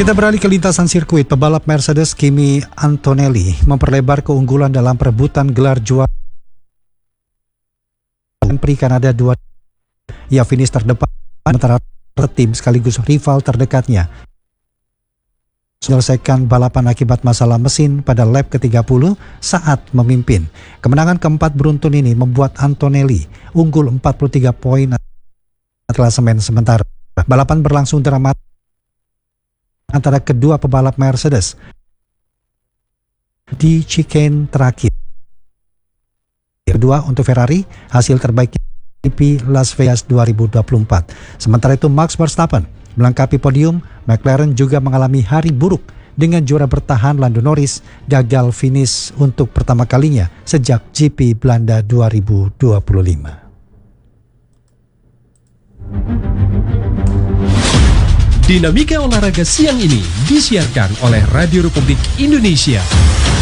Kita beralih ke lintasan sirkuit. Pebalap Mercedes Kimi Antonelli memperlebar keunggulan dalam perebutan gelar juara Grand Prix Kanada 2. Ia finish terdepan antara tim sekaligus rival terdekatnya. Menyelesaikan balapan akibat masalah mesin pada lap ke-30 saat memimpin. Kemenangan keempat beruntun ini membuat Antonelli unggul 43 poin klasemen sementara. Balapan berlangsung dramatis antara kedua pebalap Mercedes di chicane terakhir. Kedua untuk Ferrari, hasil terbaik di Las Vegas 2024. Sementara itu Max Verstappen melengkapi podium. McLaren juga mengalami hari buruk dengan juara bertahan Lando Norris gagal finish untuk pertama kalinya sejak GP Belanda 2025. Dinamika olahraga siang ini disiarkan oleh Radio Republik Indonesia.